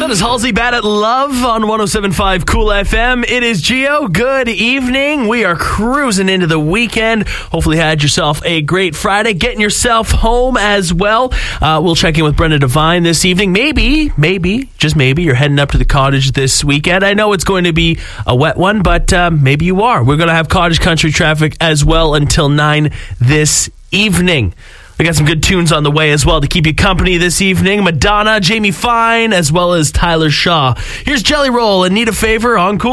That is Halsey Bad at Love on 107.5 Cool FM. It is Gio. Good evening. We are cruising into the weekend. Hopefully had yourself a great Friday. Getting yourself home as well. We'll check in with Brenda Devine this evening. Maybe, just maybe, you're heading up to the cottage this weekend. I know it's going to be a wet one, but maybe you are. We're going to have cottage country traffic as well until 9 this evening. We got some good tunes on the way as well to keep you company this evening. Madonna, Jamie Fine, as well as Tyler Shaw. Here's Jelly Roll and Need a Favor on Cool.